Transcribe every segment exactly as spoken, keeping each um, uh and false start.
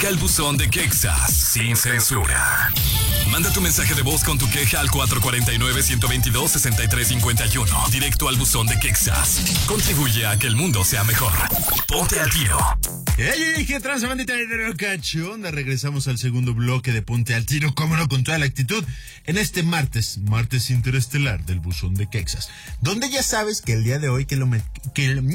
Marca el buzón de Quexas sin censura. Manda tu mensaje de voz con tu queja al cuatro cuatro nueve, uno dos dos, seis tres cinco uno. Directo al buzón de Quexas. Contribuye a que el mundo sea mejor. Ponte al tiro. ¡Ey, qué tranza, bandita cachonda! Regresamos al segundo bloque de Ponte al Tiro, cómo no, con toda la actitud, en este martes, martes interestelar del buzón de Quexas, donde ya sabes que el día de hoy, que lo me... Que el,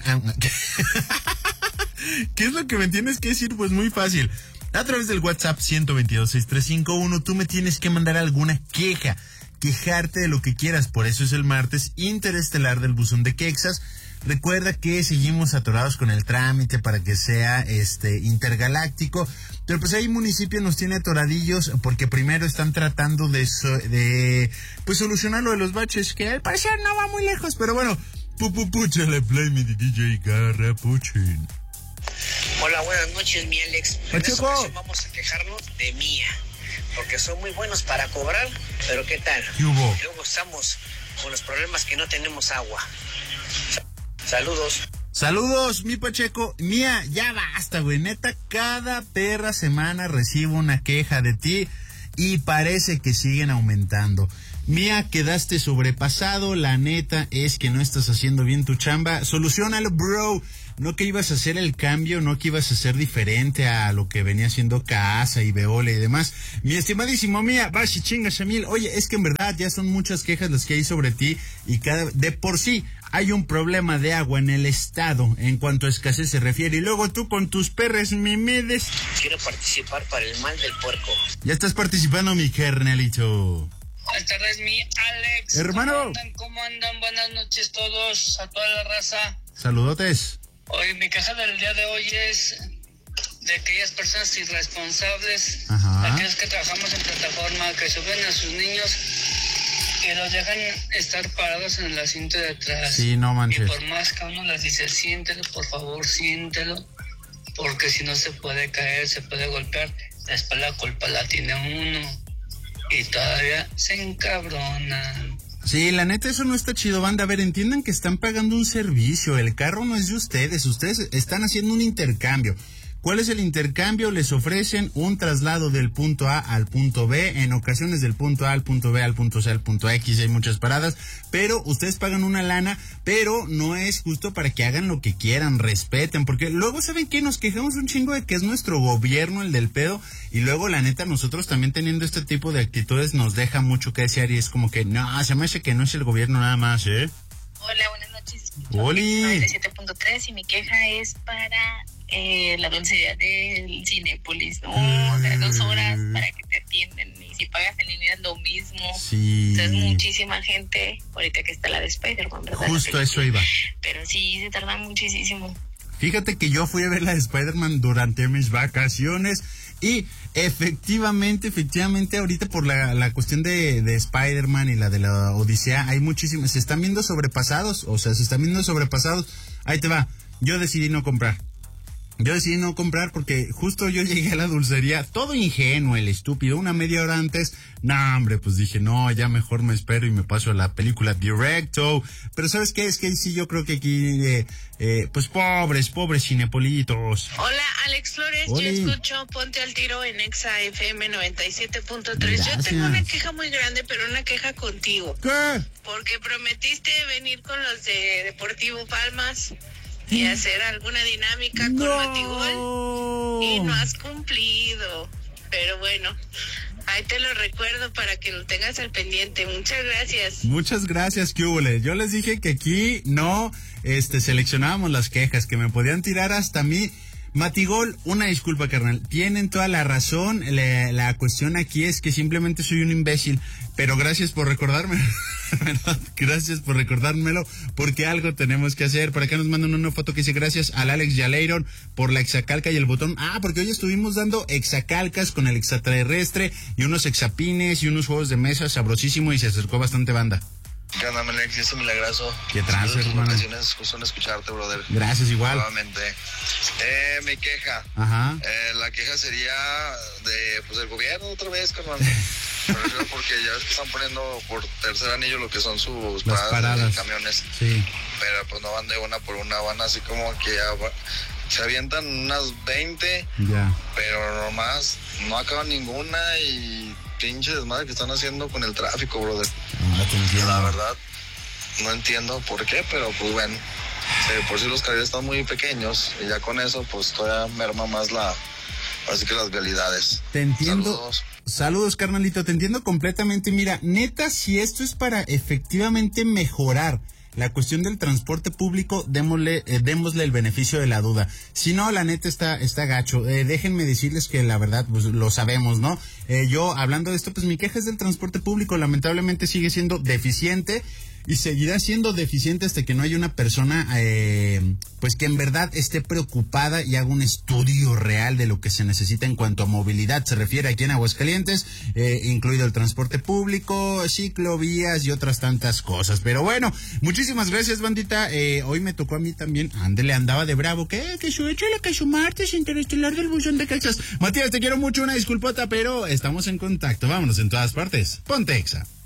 ¿qué es lo que me tienes que decir? Pues muy fácil. A través del WhatsApp ciento veintidós, sesenta y tres cincuenta y uno, tú me tienes que mandar alguna queja, quejarte de lo que quieras. Por eso es el martes interestelar del buzón de Quexas. Recuerda que seguimos atorados con el trámite para que sea este intergaláctico, pero pues ahí municipio nos tiene atoradillos porque primero están tratando de, so, de pues solucionar lo de los baches, que al parecer no va muy lejos, pero bueno, pu, pu, puchale, play me de D J Garrapuchin. Hola, buenas noches, mi Alex. En esta ocasión vamos a quejarnos de Mía, porque son muy buenos para cobrar, pero ¿qué tal? ¿Qué hubo? Y luego estamos con los problemas que no tenemos agua. Saludos. Saludos, mi Pacheco. Mía, ya basta, güey. Neta, cada perra semana recibo una queja de ti y parece que siguen aumentando. Mía, quedaste sobrepasado. La neta es que no estás haciendo bien tu chamba. Soluciónalo, bro. No que ibas a hacer el cambio, no que ibas a ser diferente a lo que venía haciendo Casa y Veolia y demás. Mi estimadísimo Mía, vas y chingas a mil. Oye, es que en verdad ya son muchas quejas las que hay sobre ti y cada de por sí hay un problema de agua en el estado en cuanto a escasez se refiere. Y luego tú con tus perres mimides. Quiero participar para el mal del puerco. Ya estás participando, mi carnalito. Buenas tardes, mi Alex. Hermano. ¿Cómo andan? ¿Cómo andan? Buenas noches todos, a toda la raza. Saludotes. Hoy mi queja del día de hoy es de aquellas personas irresponsables, Ajá. aquellos que trabajamos en plataforma, que suben a sus niños y los dejan estar parados en el asiento de atrás. Sí, no manches. Y por más que uno les dice, siéntelo, por favor, siéntelo, porque si no se puede caer, se puede golpear, después la culpa la tiene uno y todavía se encabronan. Sí, la neta, eso no está chido, banda. A ver, entiendan que están pagando un servicio. El carro no es de ustedes. Ustedes están haciendo un intercambio. ¿Cuál es el intercambio? Les ofrecen un traslado del punto A al punto B, en ocasiones del punto A al punto B, al punto C, al punto X, hay muchas paradas, pero ustedes pagan una lana, pero no es justo para que hagan lo que quieran, respeten, porque luego, ¿saben qué? Nos quejamos un chingo de que es nuestro gobierno el del pedo, y luego, la neta, nosotros también teniendo este tipo de actitudes nos deja mucho que desear, y es como que, no, se me hace que no es el gobierno nada más, ¿eh? Hola, buenas noches. ¡Oli! noventa y siete punto tres y mi queja es para eh, la dulcería del Cinépolis, ¿no? O sea, dos horas para que te atienden y si pagas en línea es lo mismo. Sí. Entonces, muchísima gente, ahorita que está la de Spider-Man, ¿verdad? Justo a eso iba. Pero sí, se tarda muchísimo. Fíjate que yo fui a ver la de Spider-Man durante mis vacaciones y efectivamente, efectivamente ahorita por la, la cuestión de, de Spider-Man y la de la Odisea hay muchísimas, se están viendo sobrepasados, o sea, se están viendo sobrepasados. Ahí te va, yo decidí no comprar. Yo decidí no comprar porque justo yo llegué a la dulcería, todo ingenuo, el estúpido, una media hora antes. No, hombre, pues dije, no, ya mejor me espero y me paso a la película directo. Pero ¿sabes qué? Es que sí, yo creo que aquí, eh, eh, pues pobres, pobres cinepolitos. Hola, Alex Flores, Oli. Yo escucho Ponte al Tiro en Exa F M noventa y siete punto tres. Gracias. Yo tengo una queja muy grande, pero una queja contigo. ¿Qué? Porque prometiste venir con los de Deportivo Palmas y hacer alguna dinámica con No. Matigol y no has cumplido. Pero bueno, ahí te lo recuerdo para que lo tengas al pendiente. Muchas gracias. Muchas gracias, ¿qué hubo? Yo les dije que aquí no este, seleccionábamos las quejas, que me podían tirar hasta mí. Matigol, una disculpa, carnal. Tienen toda la razón. La, la cuestión aquí es que simplemente soy un imbécil. Pero gracias por recordarme. Gracias por recordármelo. Porque algo tenemos que hacer. Por acá nos mandan una foto que dice gracias al Alex y a Leiron por la exacalca y el botón. Ah, porque hoy estuvimos dando exacalcas con el extraterrestre y unos exapines y unos juegos de mesa sabrosísimo y se acercó bastante banda. ¿Qué onda, Alex? Ese milagroso. ¿Qué trance, hermano? Ocasiones, justo en escucharte, brother. Gracias, igual. Nuevamente. Eh, mi queja. Ajá. Eh, la queja sería de, pues, del gobierno otra vez, carnal. Porque ya ves que están poniendo por tercer anillo lo que son sus Las paradas, paradas. de camiones. Sí. Pero pues no van de una por una, van así como que ya va, se avientan unas veinte, ya. Pero nomás no acaban ninguna y pinche desmadre que están haciendo con el tráfico, brother. No te entiendo. La verdad, no entiendo por qué, pero pues bueno, sí, por si los carriles están muy pequeños y ya con eso pues todavía merma más la, así que las vialidades. Te entiendo. Saludos. Saludos, carnalito, te entiendo completamente. Mira, neta, si esto es para efectivamente mejorar la cuestión del transporte público, démosle, eh, démosle el beneficio de la duda. Si no, la neta está, está gacho. Eh, déjenme decirles que la verdad, pues lo sabemos, ¿no? Eh, yo, hablando de esto, pues mi queja es del transporte público. Lamentablemente sigue siendo deficiente y seguirá siendo deficiente hasta que no haya una persona, eh, pues que en verdad esté preocupada y haga un estudio real de lo que se necesita en cuanto a movilidad se refiere aquí en Aguascalientes, eh, incluido el transporte público, ciclovías y otras tantas cosas. Pero bueno, muchísimas gracias, bandita. Eh, hoy me tocó a mí también. Ándele, andaba de bravo. ¿Qué? Que su hecho la que su martes interestelar del buzón de Texas. Matías, te quiero mucho, una disculpota, pero estamos en contacto. Vámonos en todas partes. Ponte Exa.